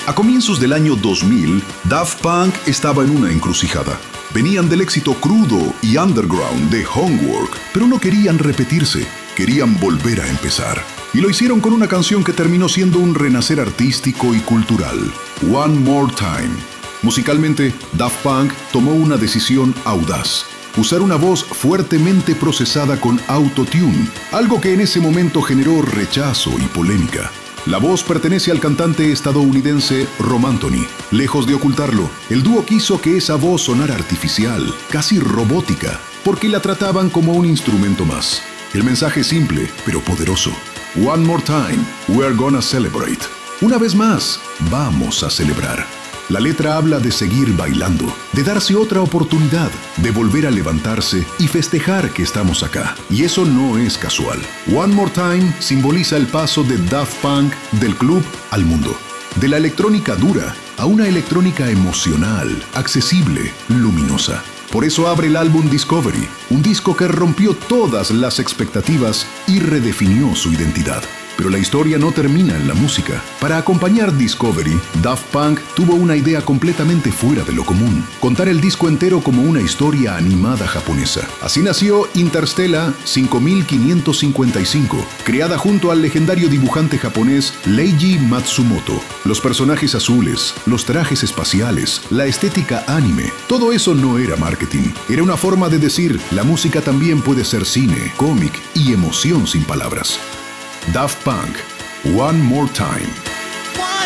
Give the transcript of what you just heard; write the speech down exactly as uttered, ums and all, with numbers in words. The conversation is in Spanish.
A comienzos del año dos mil, Daft Punk estaba en una encrucijada. Venían del éxito crudo y underground de Homework, pero no querían repetirse, querían volver a empezar. Y lo hicieron con una canción que terminó siendo un renacer artístico y cultural, One More Time. Musicalmente, Daft Punk tomó una decisión audaz: usar una voz fuertemente procesada con autotune, algo que en ese momento generó rechazo y polémica. La voz pertenece al cantante estadounidense Rom Anthony. Lejos de ocultarlo, el dúo quiso que esa voz sonara artificial, casi robótica, porque la trataban como un instrumento más. El mensaje simple, pero poderoso. One more time, we're gonna celebrate. Una vez más, vamos a celebrar. La letra habla de seguir bailando, de darse otra oportunidad, de volver a levantarse y festejar que estamos acá. Y eso no es casual. One More Time simboliza el paso de Daft Punk del club al mundo. De la electrónica dura a una electrónica emocional, accesible, luminosa. Por eso abre el álbum Discovery, un disco que rompió todas las expectativas y redefinió su identidad. Pero la historia no termina en la música. Para acompañar Discovery, Daft Punk tuvo una idea completamente fuera de lo común: contar el disco entero como una historia animada japonesa. Así nació Interstellar cinco mil quinientos cincuenta y cinco, creada junto al legendario dibujante japonés Leiji Matsumoto. Los personajes azules, los trajes espaciales, la estética anime, todo eso no era marketing. Era una forma de decir: la música también puede ser cine, cómic y emoción sin palabras. Daft Punk, One More Time.